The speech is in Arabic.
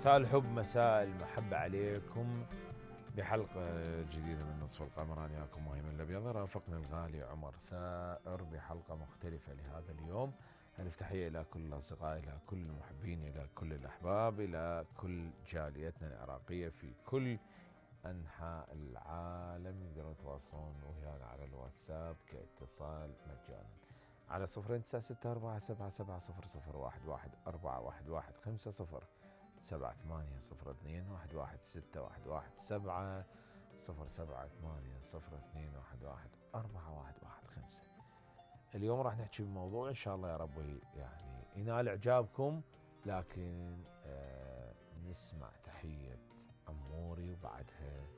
مساء الحب، مساء المحبة عليكم بحلقة جديدة من نصف القمر. أنا وياكم مهيمن الأبيض، رافقني الغالي عمر ثائر بحلقة مختلفة لهذا اليوم. ألف تحية إلى كل الأصدقاء، إلى كل المحبين، إلى كل الأحباب، إلى كل جاليتنا العراقية في كل أنحاء العالم. يقدرون يتواصلون ويانا على الواتساب كاتصال مجانا على 02-645-777-001-411-5. اليوم راح نحكي بموضوع إن شاء الله يا رب يعني ينال إعجابكم، لكن نسمع تحية أموري وبعدها